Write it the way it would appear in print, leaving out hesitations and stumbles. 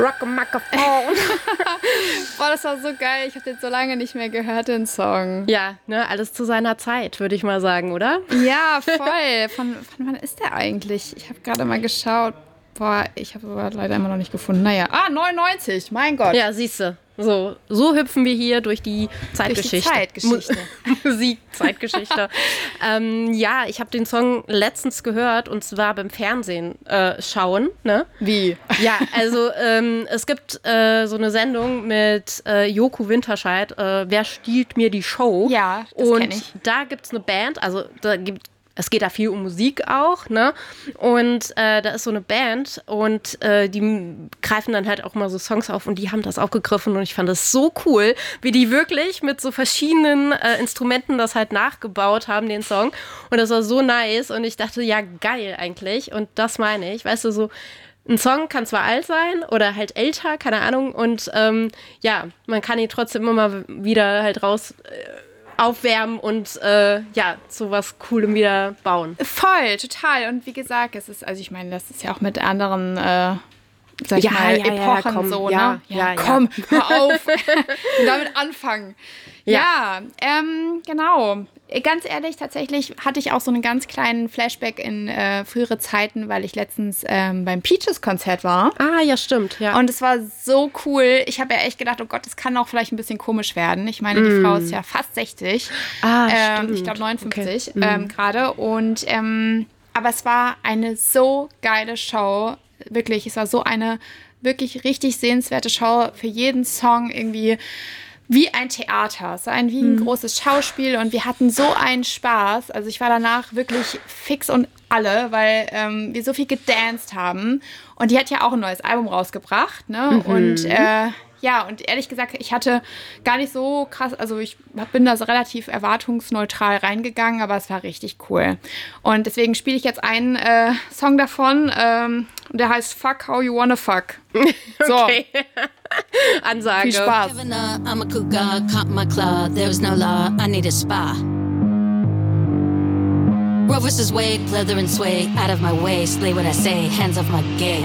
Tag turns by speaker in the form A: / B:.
A: Rock'n'Macaphone.
B: Boah, das war so geil. Ich habe den so lange nicht mehr gehört, den Song.
A: Ja, ne, alles zu seiner Zeit, würde ich mal sagen, oder?
B: Ja, voll. Von wann ist der eigentlich? Ich habe gerade mal geschaut. Boah, ich habe aber leider immer noch nicht gefunden. Naja, 99, mein Gott.
A: Ja, siehste. So hüpfen wir hier durch die Zeitgeschichte.
B: Durch die Zeitgeschichte.
A: Musik-Zeitgeschichte. Ja, ich habe den Song letztens gehört und zwar beim Fernsehen schauen. Ne?
B: Wie?
A: Ja, also es gibt so eine Sendung mit Joko Winterscheid, Wer stiehlt mir die Show?
B: Ja, das
A: und
B: kenn ich.
A: Da gibt es eine Band, also es geht da viel um Musik auch, ne? Und da ist so eine Band und die greifen dann halt auch mal so Songs auf und die haben das aufgegriffen und ich fand das so cool, wie die wirklich mit so verschiedenen Instrumenten das halt nachgebaut haben, den Song. Und das war so nice und ich dachte, ja, geil eigentlich. Und das meine ich, weißt du, so ein Song kann zwar alt sein oder halt älter, keine Ahnung. Und ja, man kann ihn trotzdem immer mal wieder halt raus aufwärmen und zu was Coolem wieder bauen.
B: Voll, total. Und wie gesagt, es ist, also ich meine, das ist ja auch mit anderen, Epochen
A: komm,
B: so,
A: ja,
B: ne?
A: ja,
B: komm, hör auf. Und damit anfangen. Ja, genau. Ganz ehrlich, tatsächlich hatte ich auch so einen ganz kleinen Flashback in frühere Zeiten, weil ich letztens beim Peaches-Konzert war.
A: Ah, ja, stimmt. Ja.
B: Und es war so cool. Ich habe ja echt gedacht, oh Gott, das kann auch vielleicht ein bisschen komisch werden. Ich meine, die Frau ist ja fast 60.
A: Stimmt.
B: Ich glaube 59
A: Okay.
B: gerade. Und aber es war eine so geile Show. Wirklich, es war so eine wirklich richtig sehenswerte Show. Für jeden Song irgendwie wie ein Theater. Es war wie ein großes Schauspiel und wir hatten so einen Spaß. Also ich war danach wirklich fix und alle, weil wir so viel gedanced haben. Und die hat ja auch ein neues Album rausgebracht, ne? Und und ehrlich gesagt, ich hatte gar nicht so krass, also ich bin da so relativ erwartungsneutral reingegangen, aber es war richtig cool. Und deswegen spiele ich jetzt einen Song davon, der heißt Fuck How You Wanna Fuck. So.
A: Okay. Ansage.
B: Viel Spaß.
C: I'm a cougar, caught my claw. There was no law, I need a spa. Roe vs. Wade, leather and sway. Out of my way, slay what I say. Hands off my gay.